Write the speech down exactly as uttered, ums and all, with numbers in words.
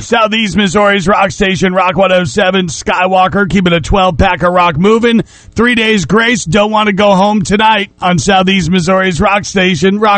Southeast Missouri's rock station, Rock one oh seven. Skywalker keeping a twelve-pack of rock moving. Three days grace. Don't want to go home tonight on Southeast Missouri's rock station, Rock